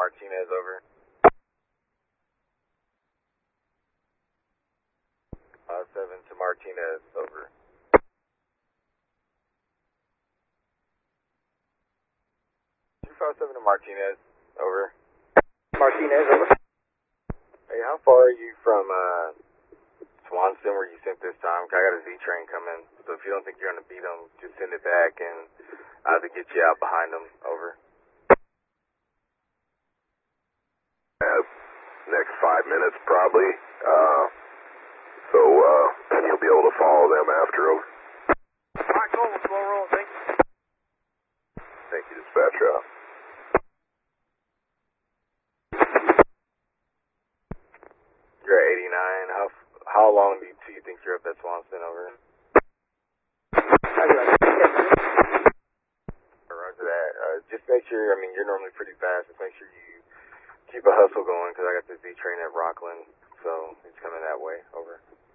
Martinez, over. 7 to Martinez, over. 257 to Martinez, over. Martinez, over. Hey, how far are you from Swanson where you sent this time? I got a Z train coming, so if you don't think you're going to beat them, just send it back and I'll have to get you out behind them, over. Next 5 minutes probably, so you'll be able to follow them after them. Alright, cool, we'll slow roll, thank you. Thank you, dispatcher. You're at 89. How long do you think you're up at Swanson, over? Roger that. Just make sure, you're normally pretty fast. Just make sure you keep a hustle going because I got the Z train at Rockland, so it's coming that way, over.